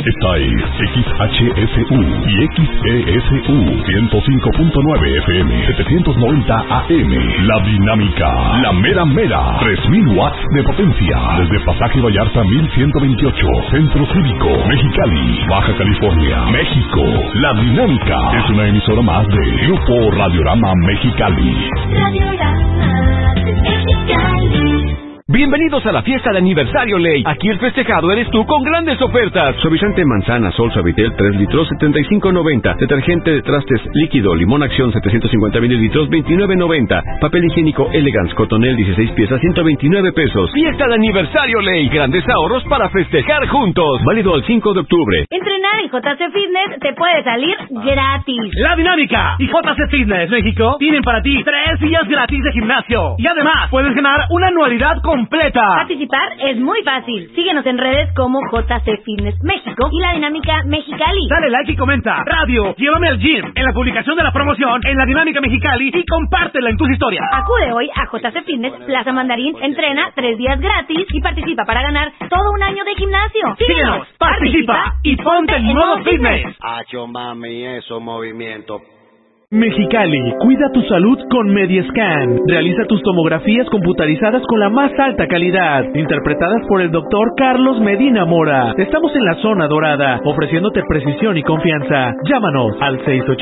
Esta es XHSU y XESU 105.9 FM, 790 AM. La Dinámica, la mera mera, 3000 watts de potencia. Desde Pasaje Vallarta 1128, Centro Cívico, Mexicali, Baja California, México. La Dinámica es una emisora más de Grupo Radiorama Mexicali. Radiorama Mexicali. Bienvenidos a la fiesta de aniversario Ley. Aquí el festejado eres tú con grandes ofertas. Suavizante manzana Sol Suavitel 3 litros 75.90. Detergente de trastes líquido Limón Acción 750 mililitros 29.90. Papel higiénico Elegance Cotonel 16 piezas 129 pesos. Fiesta de aniversario Ley. Grandes ahorros para festejar juntos. Válido al 5 de octubre. Entrenar en JC Fitness te puede salir gratis. La Dinámica y JC Fitness México tienen para ti 3 días gratis de gimnasio. Y además puedes ganar una anualidad completa. Participar es muy fácil. Síguenos en redes como JC Fitness México y La Dinámica Mexicali. Dale like y comenta. Radio, llévame al gym. En la publicación de la promoción en La Dinámica Mexicali y compártela en tus historias. Acude hoy a JC Fitness Plaza Mandarín, entrena 3 días gratis y participa para ganar todo un año de gimnasio. Síguenos, participa y ponte en modo fitness. Acho mami, esos movimientos. Mexicali, cuida tu salud con Mediescan. Realiza tus tomografías computarizadas con la más alta calidad, interpretadas por el doctor Carlos Medina Mora. Estamos en la zona dorada, ofreciéndote precisión y confianza. Llámanos al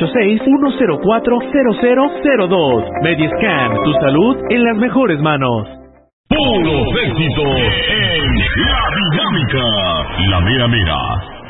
686-104-0002. Mediescan, tu salud en las mejores manos. Puros éxitos en La Dinámica, la mera mera.